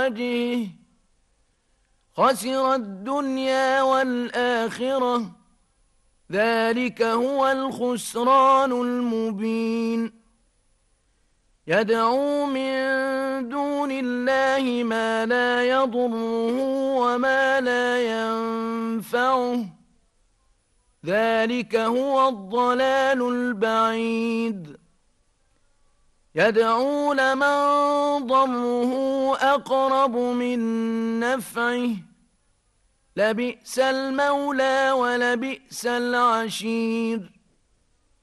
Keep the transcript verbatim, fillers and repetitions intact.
وجهه خسر الدنيا والآخرة ذلك هو الخسران المبين يدعو من دون الله ما لا يضره وما لا ينفعه ذلك هو الضلال البعيد يدعو لمن ضره أقرب من نفعه لبئس المولى ولبئس العشير